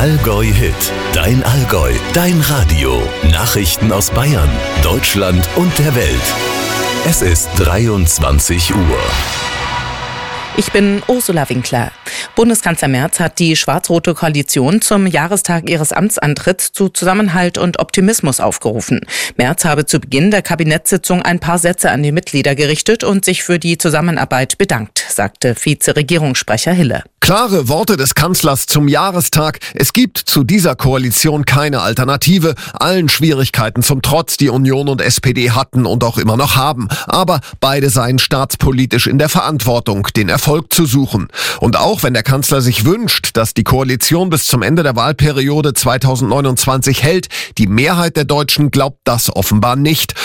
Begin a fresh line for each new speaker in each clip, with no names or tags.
Allgäu Hit, dein Allgäu, dein Radio. Nachrichten aus Bayern, Deutschland und der Welt. Es ist 23 Uhr.
Ich bin Ursula Winkler. Bundeskanzler Merz hat die schwarz-rote Koalition zum Jahrestag ihres Amtsantritts zu Zusammenhalt und Optimismus aufgerufen. Merz habe zu Beginn der Kabinettssitzung ein paar Sätze an die Mitglieder gerichtet und sich für die Zusammenarbeit bedankt, sagte Vize-Regierungssprecher Hille.
Klare Worte des Kanzlers zum Jahrestag. Es gibt zu dieser Koalition keine Alternative. Allen Schwierigkeiten zum Trotz, die Union und SPD hatten und auch immer noch haben. Aber beide seien staatspolitisch in der Verantwortung, den Erfolg zu suchen. Und auch wenn der Kanzler sich wünscht, dass die Koalition bis zum Ende der Wahlperiode 2029 hält, die Mehrheit der Deutschen glaubt das offenbar nicht.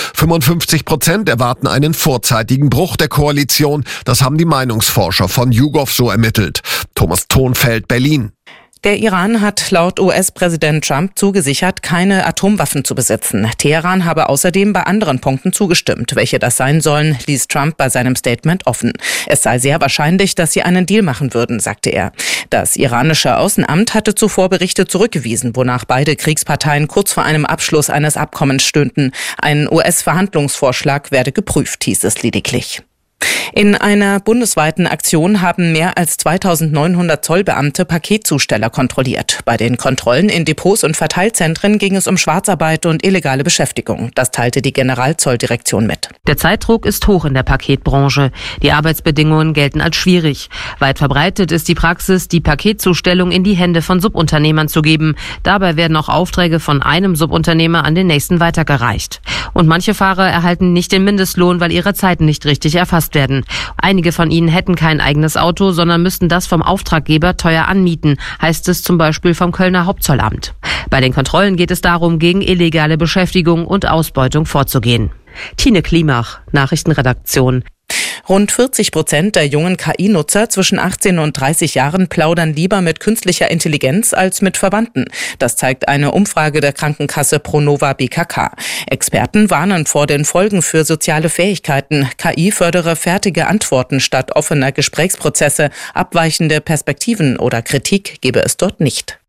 55% erwarten einen vorzeitigen Bruch der Koalition. Das haben die Meinungsforscher von YouGov so ermittelt. Thomas Thonfeld, Berlin.
Der Iran hat laut US-Präsident Trump zugesichert, keine Atomwaffen zu besitzen. Teheran habe außerdem bei anderen Punkten zugestimmt. Welche das sein sollen, ließ Trump bei seinem Statement offen. Es sei sehr wahrscheinlich, dass sie einen Deal machen würden, sagte er. Das iranische Außenamt hatte zuvor Berichte zurückgewiesen, wonach beide Kriegsparteien kurz vor einem Abschluss eines Abkommens stünden. Ein US-Verhandlungsvorschlag werde geprüft, hieß es lediglich. In einer bundesweiten Aktion haben mehr als 2900 Zollbeamte Paketzusteller kontrolliert. Bei den Kontrollen in Depots und Verteilzentren ging es um Schwarzarbeit und illegale Beschäftigung. Das teilte die Generalzolldirektion mit.
Der Zeitdruck ist hoch in der Paketbranche. Die Arbeitsbedingungen gelten als schwierig. Weit verbreitet ist die Praxis, die Paketzustellung in die Hände von Subunternehmern zu geben. Dabei werden auch Aufträge von einem Subunternehmer an den nächsten weitergereicht. Und manche Fahrer erhalten nicht den Mindestlohn, weil ihre Zeiten nicht richtig erfasst werden. Einige von ihnen hätten kein eigenes Auto, sondern müssten das vom Auftraggeber teuer anmieten, heißt es zum Beispiel vom Kölner Hauptzollamt. Bei den Kontrollen geht es darum, gegen illegale Beschäftigung und Ausbeutung vorzugehen. Tine Klimach, Nachrichtenredaktion.
Rund 40% der jungen KI-Nutzer zwischen 18 und 30 Jahren plaudern lieber mit künstlicher Intelligenz als mit Verwandten. Das zeigt eine Umfrage der Krankenkasse Pronova BKK. Experten warnen vor den Folgen für soziale Fähigkeiten. KI fördere fertige Antworten statt offener Gesprächsprozesse. Abweichende Perspektiven oder Kritik gebe es dort nicht.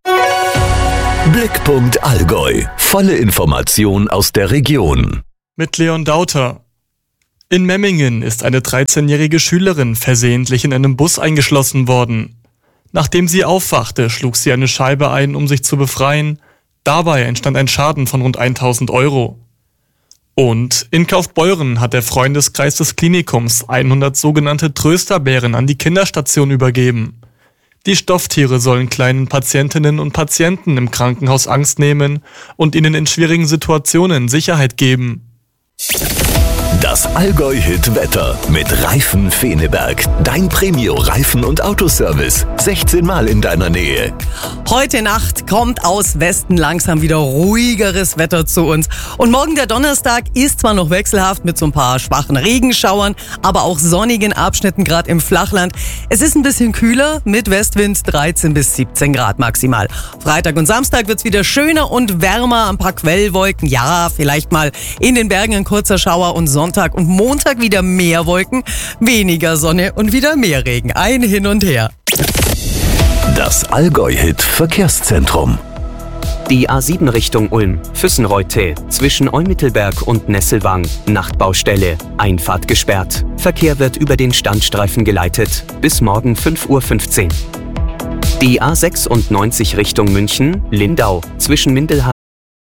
Blickpunkt Allgäu. Volle Information aus der Region.
Mit Leon Dauter. In Memmingen ist eine 13-jährige Schülerin versehentlich in einem Bus eingeschlossen worden. Nachdem sie aufwachte, schlug sie eine Scheibe ein, um sich zu befreien. Dabei entstand ein Schaden von rund 1.000 Euro. Und in Kaufbeuren hat der Freundeskreis des Klinikums 100 sogenannte Trösterbären an die Kinderstation übergeben. Die Stofftiere sollen kleinen Patientinnen und Patienten im Krankenhaus Angst nehmen und ihnen in schwierigen Situationen Sicherheit geben.
Das Allgäu-Hit-Wetter mit Reifen Feneberg. Dein Premio-Reifen- und Autoservice. 16 Mal in deiner Nähe.
Heute Nacht kommt aus Westen langsam wieder ruhigeres Wetter zu uns. Und morgen der Donnerstag ist zwar noch wechselhaft mit so ein paar schwachen Regenschauern, aber auch sonnigen Abschnitten gerade im Flachland. Es ist ein bisschen kühler mit Westwind 13 bis 17 Grad maximal. Freitag und Samstag wird's wieder schöner und wärmer. Ein paar Quellwolken, ja, vielleicht mal in den Bergen ein kurzer Schauer und Sonntag und Montag wieder mehr Wolken, weniger Sonne und wieder mehr Regen. Ein Hin und Her.
Das Allgäu-Hit-Verkehrszentrum.
Die A7 Richtung Ulm, Füssenreute, zwischen Eumittelberg und Nesselwang, Nachtbaustelle, Einfahrt gesperrt. Verkehr wird über den Standstreifen geleitet, bis morgen 5:15 Uhr. Die A96 Richtung München, Lindau, zwischen Mindelheim